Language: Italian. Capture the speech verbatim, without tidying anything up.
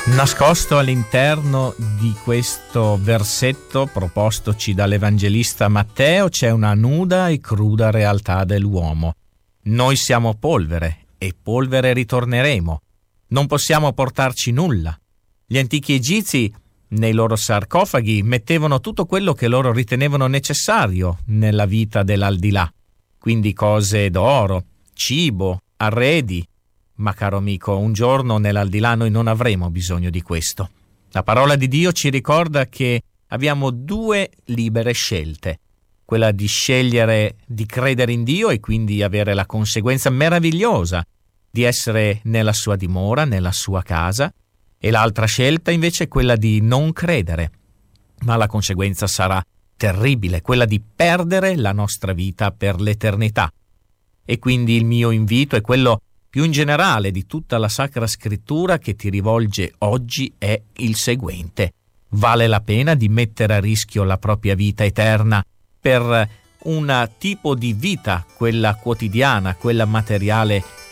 Nascosto all'interno di questo versetto propostoci dall'Evangelista Matteo c'è una nuda e cruda realtà dell'uomo. Noi siamo polvere e polvere ritorneremo. Non possiamo portarci nulla. Gli antichi egizi nei loro sarcofagi mettevano tutto quello che loro ritenevano necessario nella vita dell'aldilà, quindi cose d'oro, cibo, arredi. Ma caro amico, un giorno nell'aldilà noi non avremo bisogno di questo. La parola di Dio ci ricorda che abbiamo due libere scelte: quella di scegliere di credere in Dio e quindi avere la conseguenza meravigliosa di essere nella sua dimora, nella sua casa, e l'altra scelta invece è quella di non credere, ma la conseguenza sarà terribile, quella di perdere la nostra vita per l'eternità. E quindi il mio invito è quello più in generale di tutta la Sacra Scrittura che ti rivolge oggi è il seguente: vale la pena di mettere a rischio la propria vita eterna per un tipo di vita, quella quotidiana, quella materiale,